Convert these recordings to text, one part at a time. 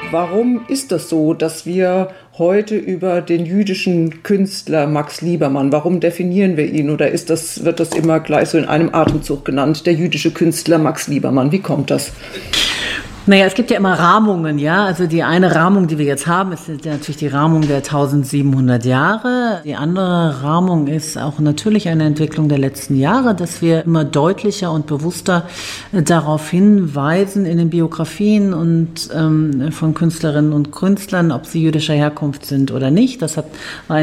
Warum ist das so, dass wir heute über den jüdischen Künstler Max Liebermann, warum definieren wir ihn? Oder wird das immer gleich so in einem Atemzug genannt, der jüdische Künstler Max Liebermann? Wie kommt das? Naja, es gibt ja immer Rahmungen, ja. Also die eine Rahmung, die wir jetzt haben, ist natürlich die Rahmung der 1700 Jahre. Die andere Rahmung ist auch natürlich eine Entwicklung der letzten Jahre, dass wir immer deutlicher und bewusster darauf hinweisen in den Biografien und von Künstlerinnen und Künstlern, ob sie jüdischer Herkunft sind oder nicht. Das war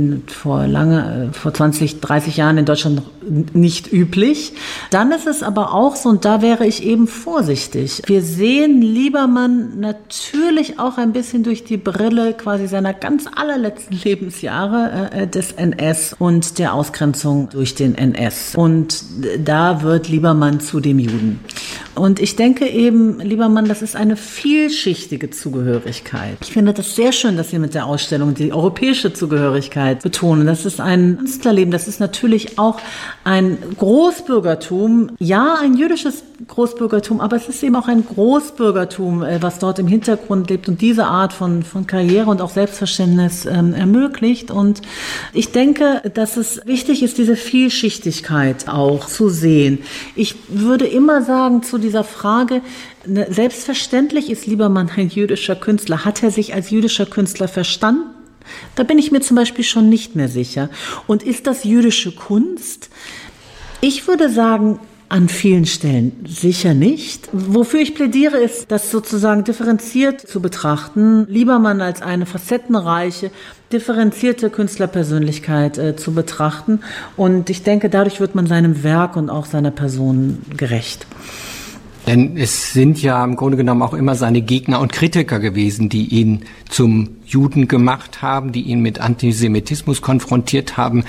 vor 20, 30 Jahren in Deutschland noch nicht üblich. Dann ist es aber auch so, und da wäre ich eben vorsichtig. Wir sehen Liebermann natürlich auch ein bisschen durch die Brille quasi seiner ganz allerletzten Lebensjahre des NS und der Ausgrenzung durch den NS. Und da wird Liebermann zu dem Juden. Und ich denke eben, Liebermann, das ist eine vielschichtige Zugehörigkeit. Ich finde das sehr schön, dass Sie mit der Ausstellung die europäische Zugehörigkeit betonen. Das ist ein Künstlerleben, das ist natürlich auch ein Großbürgertum, ja, ein jüdisches Großbürgertum, aber es ist eben auch ein Großbürgertum, was dort im Hintergrund lebt und diese Art von Karriere und auch Selbstverständnis ermöglicht. Und ich denke, dass es wichtig ist, diese Vielschichtigkeit auch zu sehen. Ich würde immer sagen zu dieser Frage, selbstverständlich ist Liebermann ein jüdischer Künstler. Hat er sich als jüdischer Künstler verstanden? Da bin ich mir zum Beispiel schon nicht mehr sicher. Und ist das jüdische Kunst? Ich würde sagen, an vielen Stellen sicher nicht. Wofür ich plädiere, ist, das sozusagen differenziert zu betrachten, Liebermann als eine facettenreiche, differenzierte Künstlerpersönlichkeit zu betrachten. Und ich denke, dadurch wird man seinem Werk und auch seiner Person gerecht. Denn es sind ja im Grunde genommen auch immer seine Gegner und Kritiker gewesen, die ihn zum Juden gemacht haben, die ihn mit Antisemitismus konfrontiert haben,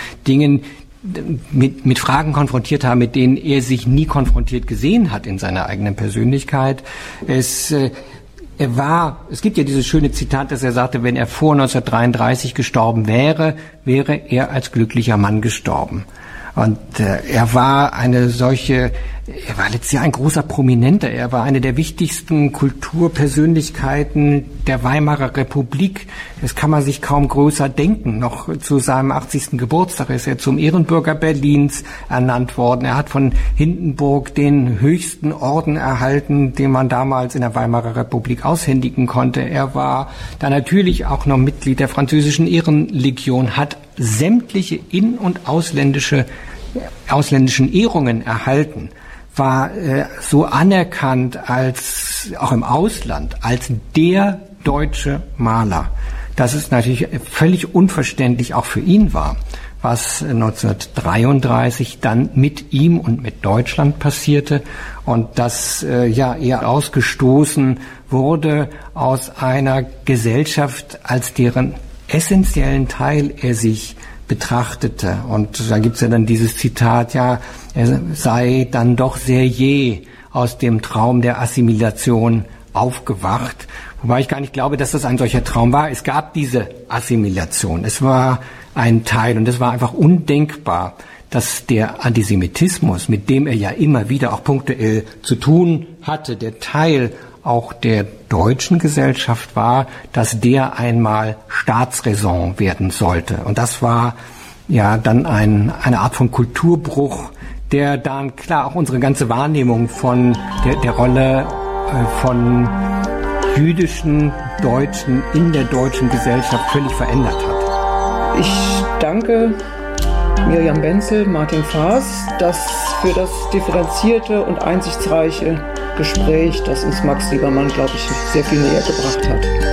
mit Fragen konfrontiert haben, mit denen er sich nie konfrontiert gesehen hat in seiner eigenen Persönlichkeit. Es gibt ja dieses schöne Zitat, dass er sagte, wenn er vor 1933 gestorben wäre, wäre er als glücklicher Mann gestorben. Und er war letztes Jahr ein großer Prominenter. Er war eine der wichtigsten Kulturpersönlichkeiten der Weimarer Republik. Das kann man sich kaum größer denken. Noch zu seinem 80. Geburtstag ist er zum Ehrenbürger Berlins ernannt worden. Er hat von Hindenburg den höchsten Orden erhalten, den man damals in der Weimarer Republik aushändigen konnte. Er war dann natürlich auch noch Mitglied der französischen Ehrenlegion, hat sämtliche in- und ausländischen Ehrungen erhalten, war so anerkannt als auch im Ausland als der deutsche Maler, dass es natürlich völlig unverständlich auch für ihn war, was 1933 dann mit ihm und mit Deutschland passierte und dass er ausgestoßen wurde aus einer Gesellschaft, als deren essentiellen Teil er sich betrachtete. Und da gibt's ja dann dieses Zitat, ja, er sei dann doch sehr jäh aus dem Traum der Assimilation aufgewacht. Wobei ich gar nicht glaube, dass das ein solcher Traum war. Es gab diese Assimilation. Es war ein Teil und es war einfach undenkbar, dass der Antisemitismus, mit dem er ja immer wieder auch punktuell zu tun hatte, der Teil auch der deutschen Gesellschaft war, dass der einmal Staatsräson werden sollte. Und das war ja dann eine Art von Kulturbruch, der dann klar auch unsere ganze Wahrnehmung von der Rolle von jüdischen Deutschen in der deutschen Gesellschaft völlig verändert hat. Ich danke Mirjam Benzel, Martin Faas, für das differenzierte und einsichtsreiche Gespräch, das uns Max Liebermann, glaube ich, sehr viel näher gebracht hat.